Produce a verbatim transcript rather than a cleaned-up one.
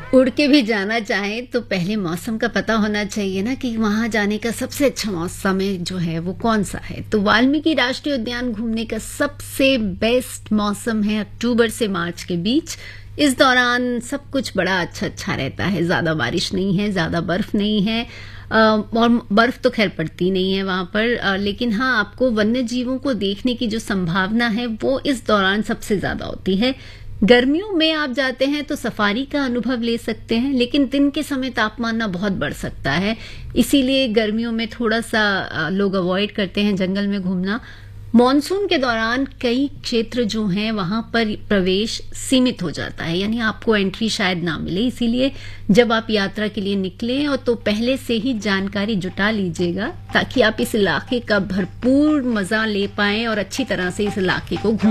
उड़ के भी जाना चाहें तो पहले मौसम का पता होना चाहिए ना कि वहां जाने का सबसे अच्छा मौसम है जो है वो कौन सा है। तो वाल्मीकि राष्ट्रीय उद्यान घूमने का सबसे बेस्ट मौसम है अक्टूबर से मार्च के बीच। इस दौरान सब कुछ बड़ा अच्छा अच्छा रहता है, ज्यादा बारिश नहीं है, ज्यादा बर्फ नहीं है। अ, और बर्फ तो खैर पड़ती नहीं है वहां पर, अ, लेकिन हाँ आपको वन्य जीवों को देखने की जो संभावना है वो इस दौरान सबसे ज्यादा होती है। गर्मियों में आप जाते हैं तो सफारी का अनुभव ले सकते हैं, लेकिन दिन के समय तापमान ना बहुत बढ़ सकता है, इसीलिए गर्मियों में थोड़ा सा अ, लोग अवॉइड करते हैं जंगल में घूमना। मॉनसून के दौरान कई क्षेत्र जो हैं वहां पर प्रवेश सीमित हो जाता है, यानी आपको एंट्री शायद ना मिले, इसीलिए जब आप यात्रा के लिए निकलें और तो पहले से ही जानकारी जुटा लीजिएगा ताकि आप इस इलाके का भरपूर मजा ले पाएं और अच्छी तरह से इस इलाके को घूम